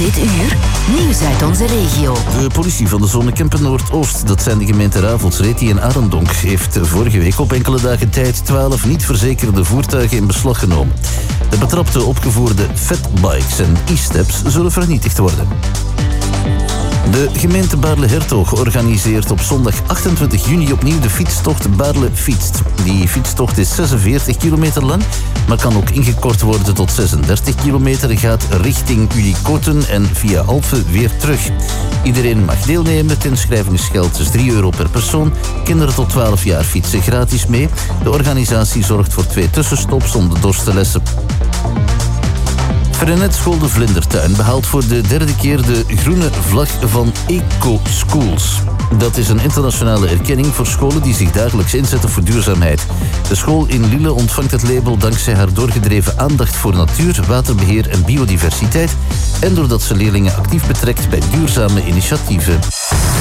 Dit uur, nieuws uit onze regio. De politie van de zone Kempen-Noordoost, dat zijn de gemeenten Ravels, Reti en Arendonk, heeft vorige week op enkele dagen tijd 12 niet verzekerde voertuigen in beslag genomen. De betrapte opgevoerde fatbikes en e-steps zullen vernietigd worden. De gemeente Baarle-Hertog organiseert op zondag 28 juni opnieuw de fietstocht Baarle Fietst. Die fietstocht is 46 kilometer lang, maar kan ook ingekort worden tot 36 kilometer. Gaat richting Ulikoten en via Alphen weer terug. Iedereen mag deelnemen. Het inschrijvingsgeld is €3 per persoon. Kinderen tot 12 jaar fietsen gratis mee. De organisatie zorgt voor 2 tussenstops om de dorst te lessen. Frenetschool de Vlindertuin behaalt voor de 3e keer de groene vlag van Eco Schools. Dat is een internationale erkenning voor scholen die zich dagelijks inzetten voor duurzaamheid. De school in Lille ontvangt het label dankzij haar doorgedreven aandacht voor natuur, waterbeheer en biodiversiteit en doordat ze leerlingen actief betrekt bij duurzame initiatieven.